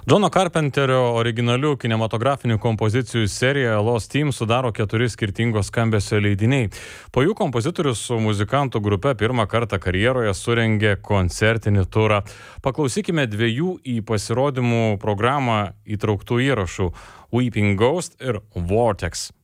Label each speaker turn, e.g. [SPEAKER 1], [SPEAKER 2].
[SPEAKER 1] Džono Carpenterio originalių kinematografinių kompozicijų seriją Lost Team sudaro 4 skirtingos skambesio leidiniai. Po jų kompozitorius su muzikantų grupe pirmą kartą karjeroje surengė koncertinį turą. Paklausykime 2 į pasirodymų programą įtrauktų įrašų – Weeping Ghost ir Vortex.